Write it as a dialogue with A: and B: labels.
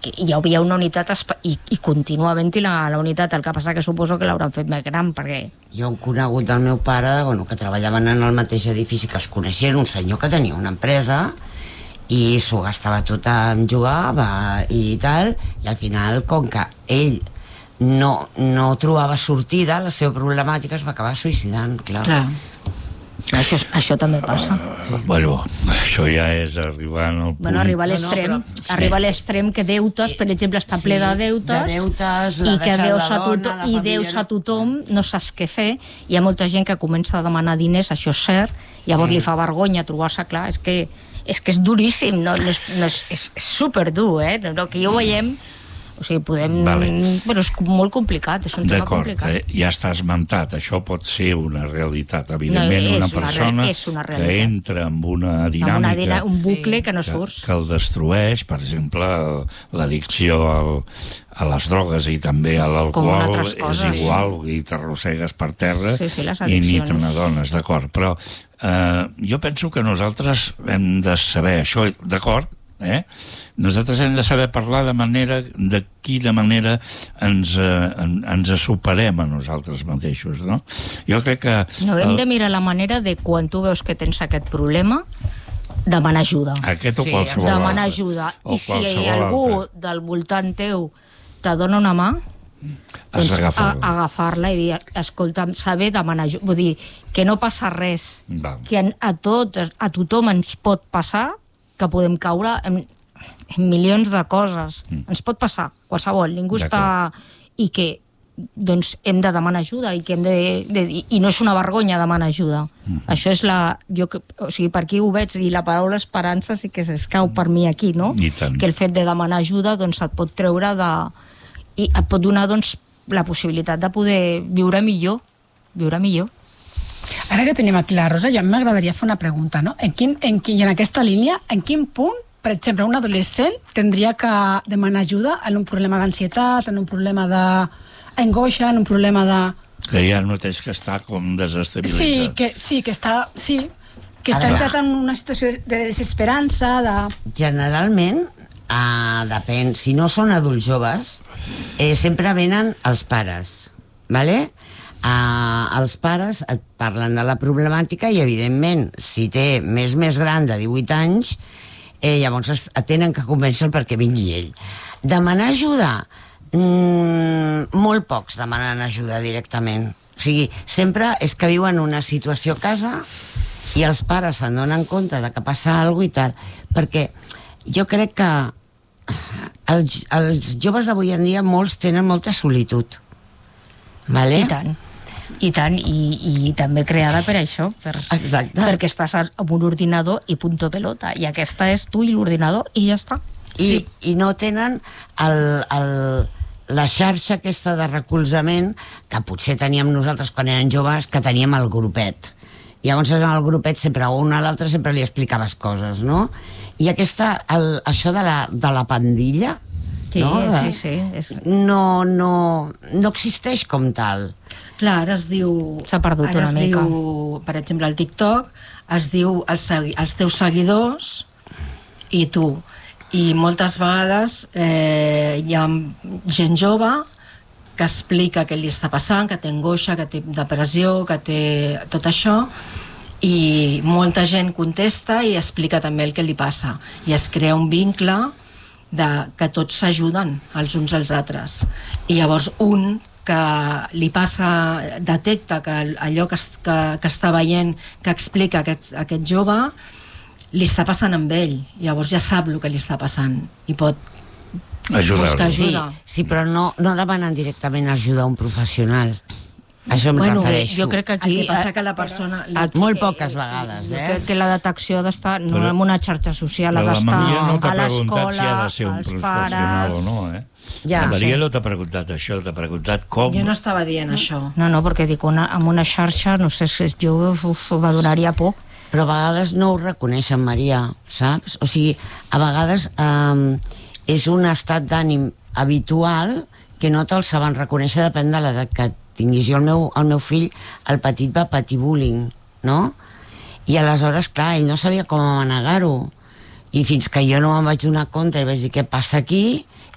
A: hi havia una unitat i continua havent-hi la unitat, el que passa que suposo que l'hauran fet més gran, perquè...
B: Jo he conegut del meu pare, que treballaven en el mateix edifici, que es coneixien, un senyor que tenia una empresa i s'ho gastava tot en jugar i tal, i al final, com que ell no trobava sortida, la seva problemàtica es va acabar suïcidant, clar.
A: Això també passa.
C: Bueno, això ja és arribar al punt...
A: Arribar a l'extrem que deutes, per exemple, està ple de deutes i que deus a tothom, no saps què fer. Hi ha molta gent que comença a demanar diners, això és cert, llavors li fa vergonya trobar-se, clar, és que és duríssim, és superdur, que ho veiem. O sigui, podem... Però és molt complicat, és un tema complicat.
C: D'acord, ja està esmentat, això pot ser una realitat. Evidentment, una persona que entra en una dinàmica...
A: Un bucle que no surts.
C: Que el destrueix, per exemple, l'addicció a les drogues i també a l'alcohol és igual, i t'arrossegues per terra i ni te n'adones, d'acord. Però jo penso que nosaltres hem de saber això, d'acord? Nosaltres hem de saber parlar de quina manera ens superem a nosaltres mateixos, no? Jo crec que...
A: Hem de mirar la manera de quan tu veus que tens aquest problema, demanar ajuda.
C: Aquest o qualsevol altre.
A: Demanar ajuda. I si algú del voltant teu te dona una mà, agafar-la i dir, escolta'm, saber demanar ajuda. Vull dir, que no passa res, que a tothom ens pot passar, que podem caure en milions de coses. Ens pot passar, qualsevol. Ningú està... I que, doncs, hem de demanar ajuda i que hem de dir... I no és una vergonya demanar ajuda. Això és la... O sigui, per aquí ho veig, i la paraula esperança sí que s'escau per mi aquí, no? Que el fet de demanar ajuda, doncs, et pot treure de... I et pot donar, doncs, la possibilitat de poder viure millor. Viure millor.
D: Ara que tenim aquí la Rosa, jo m'agradaria fer una pregunta, no? I en aquesta línia, en quin punt, per exemple, un adolescent tindria que demanar ajuda en un problema d'ansietat, en un problema d'angoixa, en un problema de...
C: Que ja no tens que estar com desestabilitzat.
D: Que està entrat en una situació de desesperança, de...
B: Generalment, depèn, si no són adults joves, sempre venen els pares, ¿vale? Els pares et parlen de la problemàtica i, evidentment, si té més gran de 18 anys, llavors tenen que convèncer perquè vingui ell. Demanar ajuda? Molt pocs demanen ajuda directament. O sigui, sempre és que viuen una situació a casa i els pares se'n donen compte de que passa alguna cosa i tal. Perquè jo crec que els joves d'avui en dia molts tenen molta solitud. Vale?
A: I tant, i també creada per això, perquè estàs amb un ordinador i punto pelota, i aquesta és tu i l'ordinador i ja està.
B: I no tenen la xarxa aquesta de recolzament que potser teníem nosaltres quan eren joves, que teníem el grupet. I llavors en el grupet sempre un a l'altre sempre li explicaves coses, no? I això de la pandilla, no existeix com tal.
E: Clar, ara es diu...
A: S'ha perdut una mica.
E: Per exemple, al TikTok es diu els teus seguidors i tu. I moltes vegades hi ha gent jove que explica què li està passant, que té angoixa, que té depressió, que té tot això, i molta gent contesta i explica també el que li passa. I es crea un vincle que tots s'ajuden els uns als altres. I llavors un que li passa, detecta que allò que està veient, que explica aquest jove, li està passant amb ell. Llavors ja sap el que li està passant i pot buscar ajuda.
B: Sí, però no demanen directament ajuda a un professional. Això em refereixo.
A: Jo crec que aquí...
E: El que passa que la persona...
B: Molt poques vegades,
A: Jo crec que la detecció ha d'estar no en una xarxa social, ha d'estar a l'escola,
C: si ha de ser un professional o no, La Maria no t'ha preguntat això, t'ha preguntat com...
E: Jo no estava dient això.
A: No, perquè dic, amb una xarxa, no sé si jo me donaria por.
B: Però a vegades no ho reconeixen, Maria, saps? O sigui, a vegades és un estat d'ànim habitual que no te'l saben reconèixer, depèn de l'edat que tinguis. Jo, el meu fill, el petit, va patir bullying, no? I aleshores, clar, ell no sabia com manegar-ho. I fins que jo no me'n vaig donar compte i vaig dir, què passa aquí?